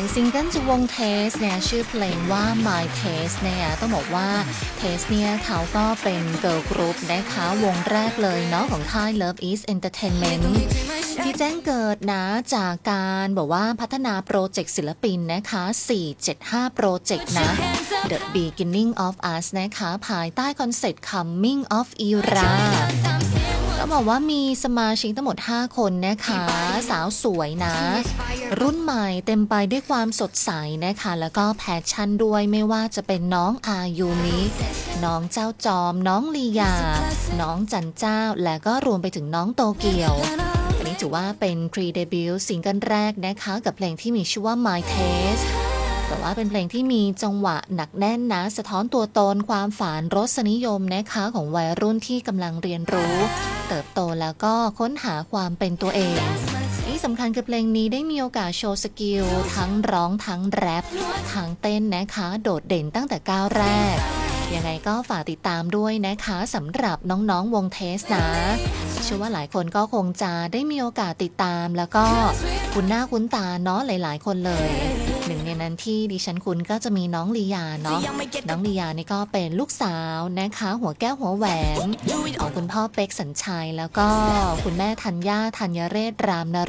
ซิงเกิลจากวง Taste เนี่ยชื่อเพลงว่า My Taste เนี่ยต้องบอกว่า Taste เนี่ยเขาก็เป็นเกิร์ลกรุ๊ปนะคะวงแรกเลยเนาะของค่าย Love is Entertainment ที่แจ้งเกิดนะจากการบอกว่าพัฒนาโปรเจกต์ศิลปินนะคะ475โปรเจกต์นะ The Beginning of Us นะคะภายใต้คอนเซ็ปต์ Coming of Eraก็บอกว่ามีสมาชิกทั้งหมด5คนนะคะสาวสวยนะรุ่นใหม่เต็มไปด้วยความสดใสนะคะแล้วก็แพชชั่นด้วยไม่ว่าจะเป็นน้องอายุมิน้องเจ้าจอมน้องลียาน้องจันเจ้าและก็รวมไปถึงน้องโตเกียวอันนี้ถือว่าเป็นพรีเดบิวต์ซิงเกิลแรกนะคะกับเพลงที่มีชื่อว่า My Tasteแต่ว่าเป็นเพลงที่มีจังหวะหนักแน่นนะสะท้อนตัวตนความฝันรสนิยมนะคะของวัยรุ่นที่กำลังเรียนรู้เติบโตแล้วก็ค้นหาความเป็นตัวเองที่สำคัญคือเพลงนี้ได้มีโอกาสโชว์สกิลทั้งร้องทั้งแรปทั้งเต้นนะคะโดดเด่นตั้งแต่ก้าวแรกยังไงก็ฝากติดตามด้วยนะคะสำหรับน้องๆวงเทสนะเชื่อว่าหลายคนก็คงจะได้มีโอกาสติดตามแล้วก็คุ้นหน้าคุ้นตาเนาะหลายๆคนเลยหนึ่งในนั้นที่ดิฉันคุ้นก็จะมีน้องลียาเนาะน้องลียานี่ก็เป็นลูกสาวนะคะหัวแก้วหัวแหวนของคุณพ่อเป๊กสัญชัยแล้วก็คุณแม่ธัญญาธัญเรศรามน